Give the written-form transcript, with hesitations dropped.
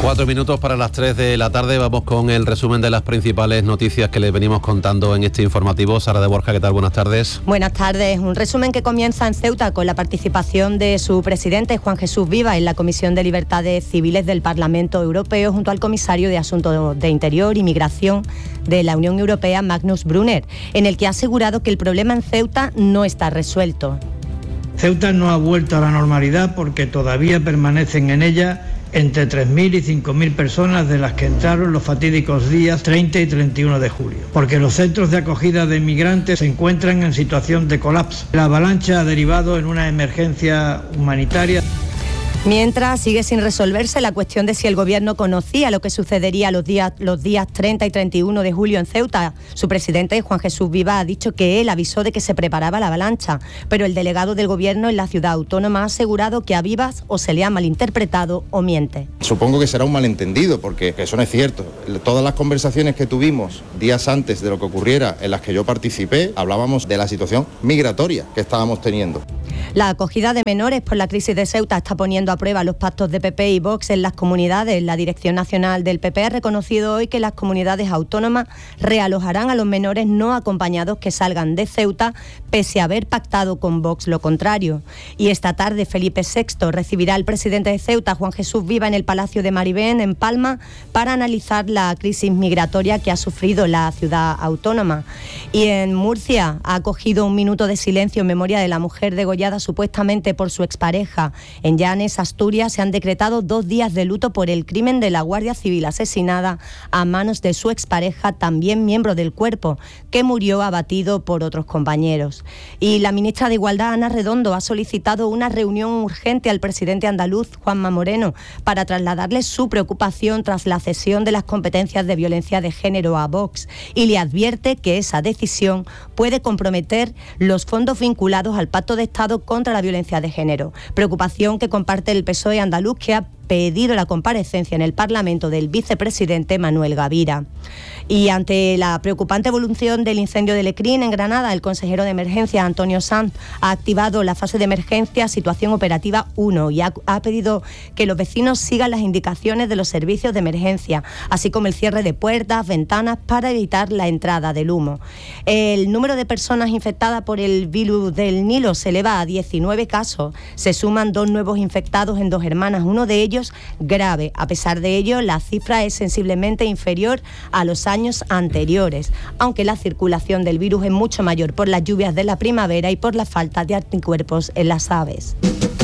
4 minutos para las 3 de la tarde. Vamos con el resumen de las principales noticias que les venimos contando en este informativo. Sara de Borja, ¿qué tal? Buenas tardes. Buenas tardes. Un resumen que comienza en Ceuta con la participación de su presidente, Juan Jesús Viva, en la Comisión de Libertades Civiles del Parlamento Europeo, junto al comisario de Asuntos de Interior y Migración de la Unión Europea, Magnus Brunner, en el que ha asegurado que el problema en Ceuta no está resuelto. Ceuta no ha vuelto a la normalidad porque todavía permanecen en ella entre 3.000 y 5.000 personas de las que entraron los fatídicos días 30 y 31 de julio, porque los centros de acogida de inmigrantes se encuentran en situación de colapso. La avalancha ha derivado en una emergencia humanitaria. Mientras sigue sin resolverse la cuestión de si el Gobierno conocía lo que sucedería los días 30 y 31 de julio en Ceuta. Su presidente, Juan Jesús Viva, ha dicho que él avisó de que se preparaba la avalancha, pero el delegado del Gobierno en la ciudad autónoma ha asegurado que a Vivas o se le ha malinterpretado o miente. Supongo que será un malentendido, porque eso no es cierto. Todas las conversaciones que tuvimos días antes de lo que ocurriera, en las que yo participé, hablábamos de la situación migratoria que estábamos teniendo. La acogida de menores por la crisis de Ceuta está poniendo a prueba los pactos de PP y Vox en las comunidades. La Dirección Nacional del PP ha reconocido hoy que las comunidades autónomas realojarán a los menores no acompañados que salgan de Ceuta, pese a haber pactado con Vox lo contrario. Y esta tarde Felipe VI recibirá al presidente de Ceuta, Juan Jesús Viva, en el Palacio de Maribén, en Palma, para analizar la crisis migratoria que ha sufrido la ciudad autónoma. Y en Murcia ha acogido un minuto de silencio en memoria de la mujer degollada supuestamente por su expareja. En Llanes, Asturias, se han decretado 2 días de luto por el crimen de la Guardia Civil asesinada a manos de su expareja, también miembro del cuerpo, que murió abatido por otros compañeros. Y la ministra de Igualdad, Ana Redondo, ha solicitado una reunión urgente al presidente andaluz, Juanma Moreno, para trasladarle su preocupación tras la cesión de las competencias de violencia de género a Vox, y le advierte que esa decisión puede comprometer los fondos vinculados al Pacto de Estado contra la violencia de género. Preocupación que comparte el PSOE andaluz, que ha pedido la comparecencia en el Parlamento del vicepresidente Manuel Gavira. Y ante la preocupante evolución del incendio de Lecrín en Granada, el consejero de emergencia, Antonio Sanz, ha activado la fase de emergencia situación operativa 1 y ha pedido que los vecinos sigan las indicaciones de los servicios de emergencia, así como el cierre de puertas, ventanas, para evitar la entrada del humo. El número de personas infectadas por el virus del Nilo se eleva a 19 casos. Se suman 2 nuevos infectados en Dos Hermanas, uno de ellos grave. A pesar de ello, la cifra es sensiblemente inferior a los años anteriores, aunque la circulación del virus es mucho mayor por las lluvias de la primavera y por la falta de anticuerpos en las aves.